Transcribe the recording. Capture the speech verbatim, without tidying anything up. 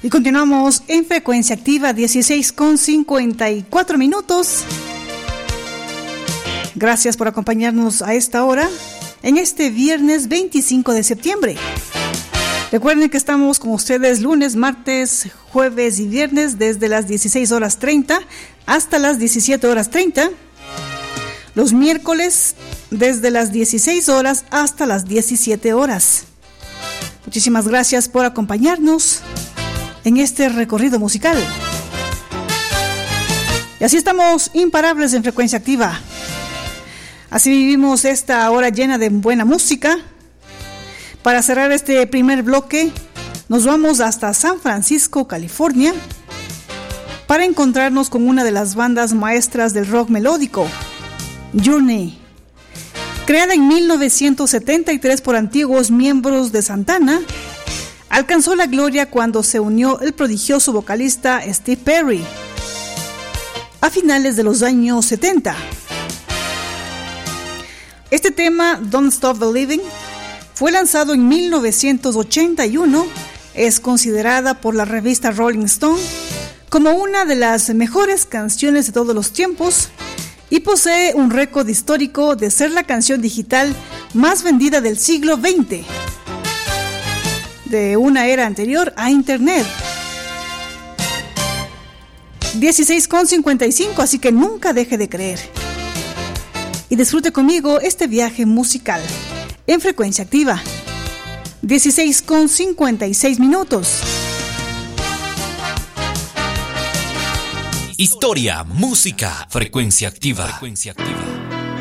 Y continuamos en frecuencia activa, dieciséis con cincuenta y cuatro minutos. Gracias por acompañarnos a esta hora, en este viernes veinticinco de septiembre. Recuerden que estamos con ustedes lunes, martes, jueves y viernes desde las dieciséis horas treinta hasta las diecisiete horas treinta. Los miércoles desde las dieciséis horas hasta las diecisiete horas. Muchísimas gracias por acompañarnos en este recorrido musical. Y así estamos imparables en frecuencia activa. Así vivimos esta hora llena de buena música. Para cerrar este primer bloque, nos vamos hasta San Francisco, California, para encontrarnos con una de las bandas maestras del rock melódico, Journey. Creada en mil novecientos setenta y tres por antiguos miembros de Santana, alcanzó la gloria cuando se unió el prodigioso vocalista Steve Perry a finales de los años setenta. Este tema, Don't Stop Believing, fue lanzado en mil novecientos ochenta y uno. Es considerada por la revista Rolling Stone como una de las mejores canciones de todos los tiempos y posee un récord histórico de ser la canción digital más vendida del siglo veinte, de una era anterior a Internet. dieciséis con cincuenta y cinco, así que nunca deje de creer. Y disfrute conmigo este viaje musical en frecuencia activa. dieciséis con cincuenta y seis minutos. Historia, música, frecuencia activa. Frecuencia activa.